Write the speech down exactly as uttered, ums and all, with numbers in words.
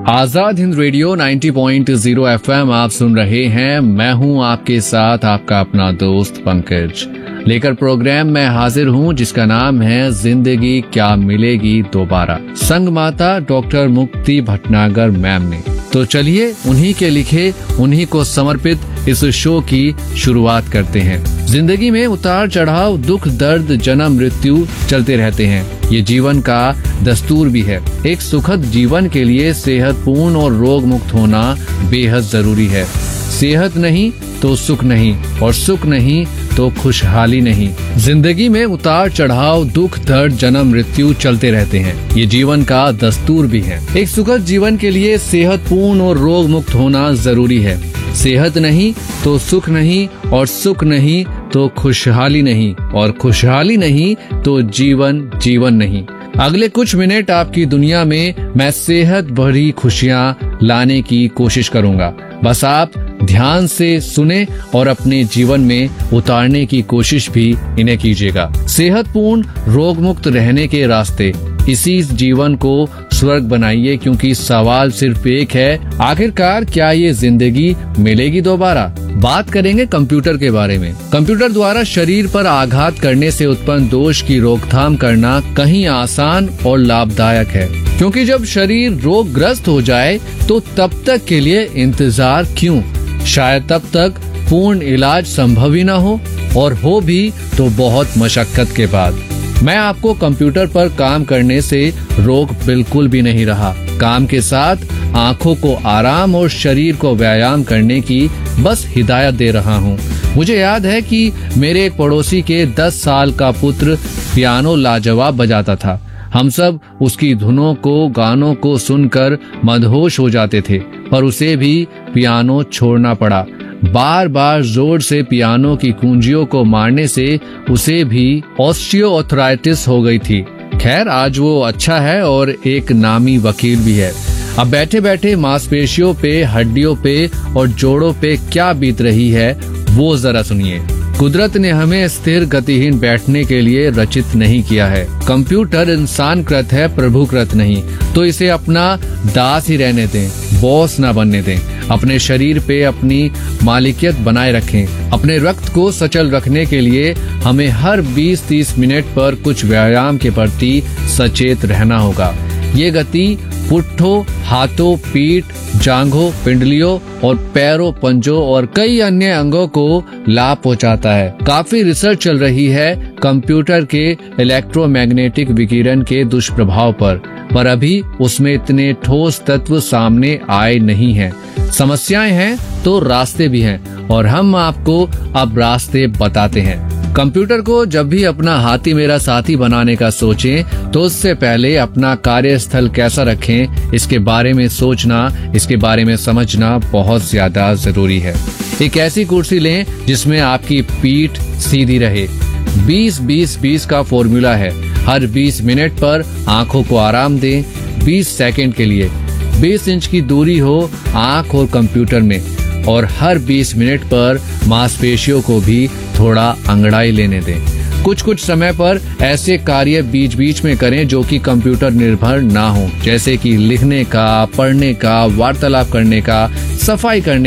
Azad Hind radio नब्बे point zero FM आप सुन रहे हैं। मैं हूं आपके साथ आपका अपना दोस्त पंकज, लेकर प्रोग्राम में हाजिर हूं जिसका नाम है जिंदगी क्या मिलेगी दोबारा। संग माता डॉक्टर मुक्ति भटनागर मैम ने। तो चलिए उन्हीं के लिखे, उन्हीं को समर्पित इस शो की शुरुआत करते हैं। जिंदगी में उतार चढ़ाव, दुख दर्द, जन्म मृत्यु चलते रहते हैं। ये जीवन का दस्तूर भी है। एक सुखद जीवन के लिए सेहतपूर्ण और रोग मुक्त होना बेहद जरूरी है। सेहत नहीं तो सुख नहीं, और सुख नहीं तो खुशहाली नहीं। जिंदगी में उतार चढ़ाव, दुख दर्द, जन्म मृत्यु चलते रहते हैं। ये जीवन का दस्तूर भी है। एक सुखद जीवन के लिए सेहतपूर्ण और रोग मुक्त होना जरूरी है। सेहत नहीं तो सुख नहीं, और सुख नहीं तो खुशहाली नहीं, और खुशहाली नहीं तो जीवन जीवन नहीं। अगले कुछ मिनट आपकी दुनिया में मैं सेहत भरी खुशियाँ लाने की कोशिश करूँगा। बस आप ध्यान से सुने और अपने जीवन में उतारने की कोशिश भी इन्हें कीजिएगा। सेहतपूर्ण रोग मुक्त रहने के रास्ते, इसी जीवन को स्वर्ग बनाइए, क्योंकि सवाल सिर्फ एक है, आखिरकार क्या ये जिंदगी मिलेगी दोबारा। बात करेंगे कंप्यूटर के बारे में। कंप्यूटर द्वारा शरीर पर आघात करने से उत्पन्न दोष की रोकथाम करना कहीं आसान और लाभदायक है, क्योंकि जब शरीर रोगग्रस्त हो जाए तो तब तक के लिए इंतजार क्यों? शायद तब तक पूर्ण इलाज संभव ही न हो, और हो भी तो बहुत मशक्कत के बाद। मैं आपको कंप्यूटर पर काम करने से रोक बिल्कुल भी नहीं रहा। काम के साथ आंखों को आराम और शरीर को व्यायाम करने की बस हिदायत दे रहा हूँ। मुझे याद है कि मेरे एक पड़ोसी के दस साल का पुत्र पियानो लाजवाब बजाता था। हम सब उसकी धुनों को, गानों को सुनकर मदहोश हो जाते थे, पर उसे भी पियानो छोड़ना पड़ा। बार बार जोर से पियानो की कुंजियों को मारने से उसे भी ऑस्टियोआर्थराइटिस हो गई थी। खैर, आज वो अच्छा है और एक नामी वकील भी है। अब बैठे बैठे मांसपेशियों पे, हड्डियों पे और जोड़ों पे क्या बीत रही है वो जरा सुनिए। कुदरत ने हमें स्थिर गतिहीन बैठने के लिए रचित नहीं किया है। कंप्यूटर इंसान कृत है, प्रभु कृत नहीं। तो इसे अपना दास ही रहने दें, बॉस ना बनने दें। अपने शरीर पे अपनी मालिकियत बनाए रखें। अपने रक्त को सचल रखने के लिए हमें हर बीस तीस मिनट पर कुछ व्यायाम के प्रति सचेत रहना होगा। ये गति पुट्ठों, हाथों, पीठ, जांघों, पिंडलियों और पैरों, पंजों और कई अन्य अंगों को लाभ पहुंचाता है। काफी रिसर्च चल रही है कंप्यूटर के इलेक्ट्रोमैग्नेटिक विकिरण के दुष्प्रभाव पर, पर अभी उसमें इतने ठोस तत्व सामने आए नहीं हैं। समस्याएं हैं तो रास्ते भी हैं, और हम आपको अब रास्ते बताते हैं। कंप्यूटर को जब भी अपना हाथी मेरा साथी बनाने का सोचें तो उससे पहले अपना कार्यस्थल कैसा रखें, इसके बारे में सोचना, इसके बारे में समझना बहुत ज्यादा जरूरी है। एक ऐसी कुर्सी लें जिसमें आपकी पीठ सीधी रहे। बीस बीस बीस का फॉर्मूला है। हर बीस मिनट पर आंखों को आराम दें, बीस सेकंड के लिए। बीस इंच की दूरी हो आंख और कंप्यूटर में, और हर बीस मिनट पर मांसपेशियों को भी थोड़ा अंगड़ाई लेने दें। कुछ कुछ समय पर ऐसे कार्य बीच बीच में करें जो कि कंप्यूटर निर्भर ना हो, जैसे कि लिखने का, पढ़ने का, वार्तालाप करने का, सफाई करने